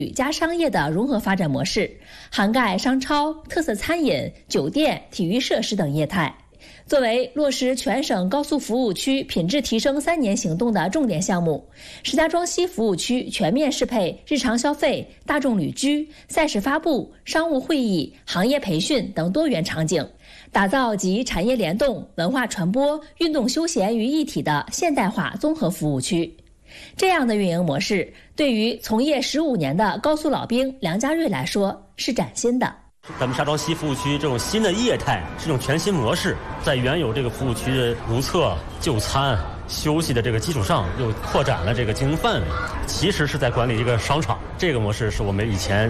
加商业的融合发展模式，涵盖商超、特色餐饮、酒店、体育设施等业态。作为落实全省高速服务区品质提升3年行动的重点项目，石家庄西服务区全面适配日常消费、大众旅居、赛事发布、商务会议、行业培训等多元场景，打造集产业联动、文化传播、运动休闲于一体的现代化综合服务区。这样的运营模式，对于从业15年的高速老兵梁家瑞来说是崭新的。 咱们石家庄西服务区这种新的业态是一种全新模式，在原有这个服务区的如厕、就餐、休息的这个基础上，又扩展了这个经营范围，其实是在管理一个商场。这个模式是我们以前